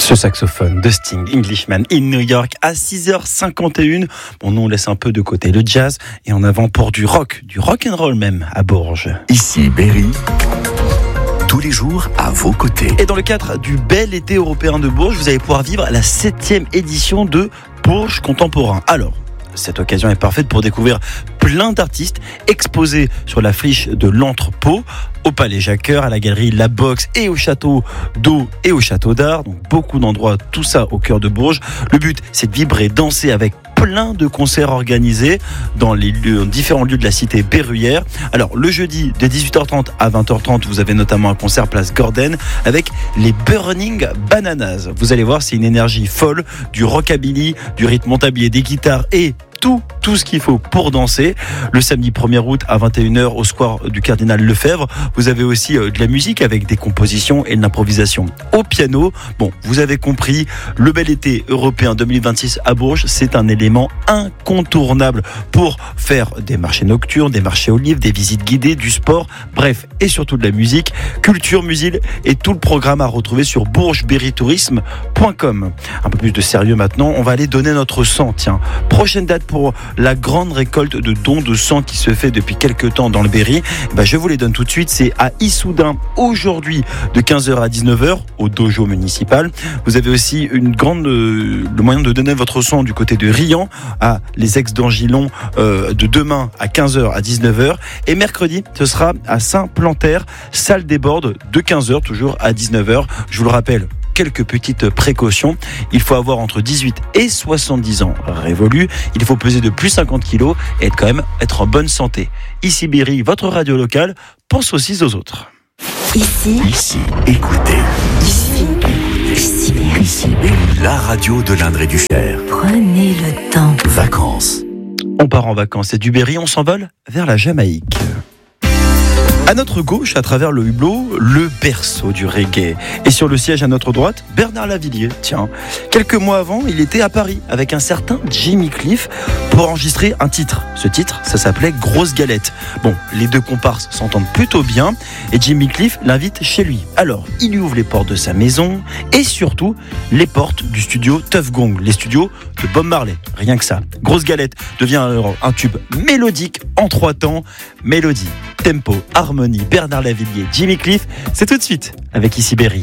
Ce saxophone de Sting, Englishman in New York, à 6h51. Bon, nous on laisse un peu de côté le jazz et en avant pour du rock and roll même à Bourges. Ici Berry, tous les jours à vos côtés. Et dans le cadre du bel été européen de Bourges, vous allez pouvoir vivre la 7e édition de Bourges Contemporain. Alors, cette occasion est parfaite pour découvrir plein d'artistes exposés sur la friche de l'Entrepôt, au Palais Jacqueur, à la galerie La Boxe et au château d'eau et au château d'art. Donc beaucoup d'endroits, tout ça au cœur de Bourges. Le but, c'est de vibrer, danser avec plein de concerts organisés dans les différents lieux de la cité berruyère. Alors le jeudi de 18h30 à 20h30, vous avez notamment un concert place Gordon avec les Burning Bananas. Vous allez voir, c'est une énergie folle, du rockabilly, du rythme montablier, des guitares et tout ce qu'il faut pour danser. Le samedi 1er août à 21h au square du Cardinal Lefebvre, vous avez aussi de la musique avec des compositions et de l'improvisation au piano. Bon, vous avez compris, le bel été européen 2026 à Bourges, c'est un élément incontournable pour faire des marchés nocturnes, des marchés aux livres, des visites guidées, du sport, bref, et surtout de la musique, culture, musique et tout le programme à retrouver sur bourgesberrytourisme.com. Un peu plus de sérieux maintenant, on va aller donner notre sang. Tiens, prochaine date pour la grande récolte de dons de sang qui se fait depuis quelques temps dans le Berry. Je vous les donne tout de suite. C'est à Issoudun aujourd'hui de 15h à 19h au dojo municipal. Vous avez aussi le moyen de donner votre sang du côté de Riant à les ex-d'Angilon de demain à 15h à 19h. Et mercredi, ce sera à Saint-Plantaire, salle des Bordes de 15h toujours à 19h. Je vous le rappelle, quelques petites précautions. Il faut avoir entre 18 et 70 ans révolus. Il faut peser de plus 50 kilos et être en bonne santé. Ici Berry, votre radio locale, pense aussi aux autres. Ici, écoutez. Ici Berry. Ici Berry, la radio de l'Indre et du Cher. Prenez le temps. Vacances. On part en vacances et du Berry, on s'envole vers la Jamaïque. À notre gauche, à travers le hublot, le berceau du reggae. Et sur le siège à notre droite, Bernard Lavilliers. Tiens, quelques mois avant, il était à Paris avec un certain Jimmy Cliff pour enregistrer un titre. Ce titre, ça s'appelait Grosse Galette. Bon, les deux comparses s'entendent plutôt bien et Jimmy Cliff l'invite chez lui. Alors, il lui ouvre les portes de sa maison et surtout les portes du studio Tuff Gong, les studios de Bob Marley. Rien que ça. Grosse Galette devient alors un tube mélodique en 3 temps. Mélodie, tempo, harmonie, Bernard Lavilliers, Jimmy Cliff, c'est tout de suite avec Ici Berry.